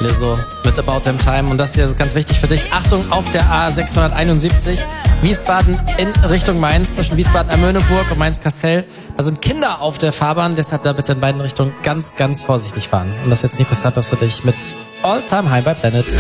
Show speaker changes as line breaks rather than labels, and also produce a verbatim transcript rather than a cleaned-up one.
hier so mit About Them Time. Und das hier ist ganz wichtig für dich. Achtung auf der A sechshunderteinundsiebzig, Wiesbaden in Richtung Mainz, zwischen Wiesbaden-Amöneburg und Mainz-Kassel. Da sind Kinder auf der Fahrbahn, deshalb da bitte in beiden Richtungen ganz, ganz vorsichtig fahren. Und das ist jetzt Nico Santos für dich mit All Time High bei Planet.